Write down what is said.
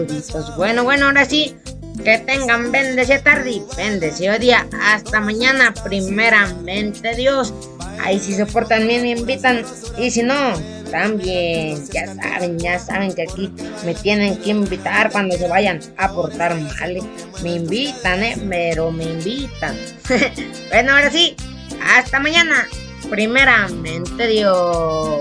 Bueno, ahora sí, que tengan bendecida tarde y bendecido día. Hasta mañana, primeramente Dios. Ahí si se portan bien me invitan y si no, también, ya saben que aquí me tienen que invitar cuando se vayan a portar mal. Me invitan, pero me invitan. Bueno, ahora sí, hasta mañana, primeramente Dios.